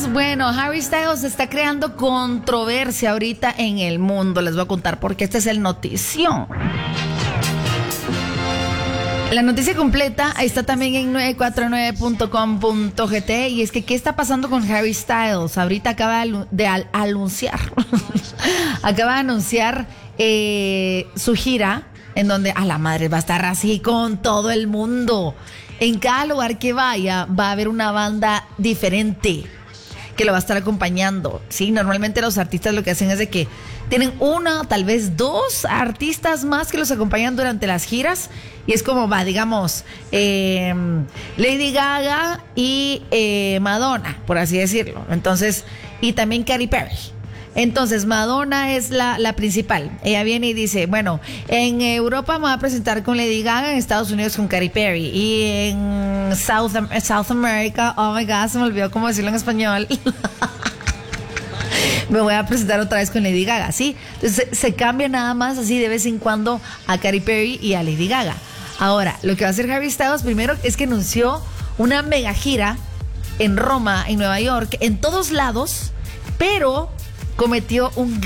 Bueno, Harry Styles está creando controversia ahorita en el mundo. Les voy a contar porque este es el notición. La noticia completa está también en 949.com.gt y es que ¿qué está pasando con Harry Styles? Ahorita acaba de anunciar acaba de anunciar su gira en donde a la madre va a estar así con todo el mundo. En cada lugar que vaya va a haber una banda diferente que lo va a estar acompañando. Sí, normalmente los artistas lo que hacen es de que tienen una, tal vez dos artistas más que los acompañan durante las giras. Y es como va, digamos, Lady Gaga y Madonna, por así decirlo. Entonces, y también Katy Perry. Entonces, Madonna es la principal. Ella viene y dice, bueno, en Europa me voy a presentar con Lady Gaga, en Estados Unidos con Katy Perry. Y en South America, oh my God, se me olvidó cómo decirlo en español. Me voy a presentar otra vez con Lady Gaga, ¿sí? Entonces, se cambia nada más así de vez en cuando a Katy Perry y a Lady Gaga. Ahora, lo que va a hacer Harry Styles primero es que anunció una mega gira en Roma, en Nueva York, en todos lados, pero cometió un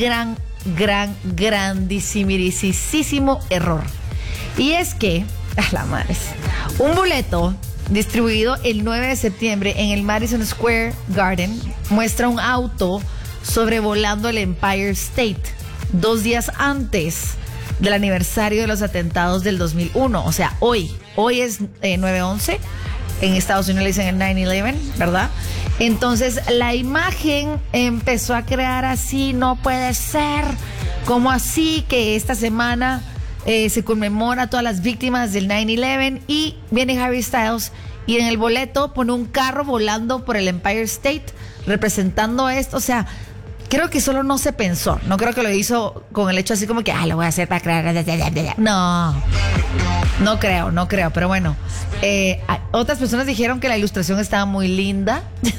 grandísimo error. Y es que, a la madre, un boleto distribuido el 9 de septiembre en el Madison Square Garden muestra un auto sobrevolando el Empire State 2 días antes del aniversario de los atentados del 2001. O sea, hoy es 9/11. En Estados Unidos le dicen el 9/11, ¿verdad? Entonces la imagen empezó a crear así, no puede ser, como así que esta semana se conmemora a todas las víctimas del 9/11 y viene Harry Styles y en el boleto pone un carro volando por el Empire State representando esto. O sea, creo que solo no se pensó, no creo que lo hizo con el hecho así como que, lo voy a hacer para crear. No creo, pero bueno. Otras personas dijeron que la ilustración estaba muy linda.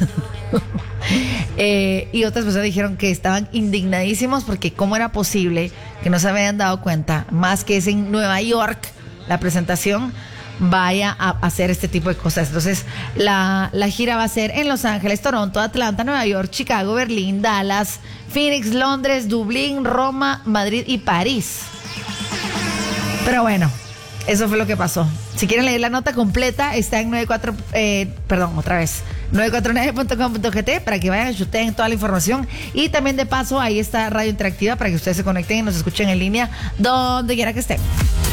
Y otras personas dijeron que estaban indignadísimos porque cómo era posible que no se habían dado cuenta, más que es en Nueva York la presentación, vaya a hacer este tipo de cosas. Entonces la gira va a ser en Los Ángeles, Toronto, Atlanta, Nueva York, Chicago, Berlín, Dallas, Phoenix, Londres, Dublín, Roma, Madrid y París. Pero bueno, eso fue lo que pasó. Si quieren leer la nota completa, está en 949.com.gt para que vayan, chuten toda la información. Y también de paso, ahí está Radio Interactiva para que ustedes se conecten y nos escuchen en línea donde quiera que estén.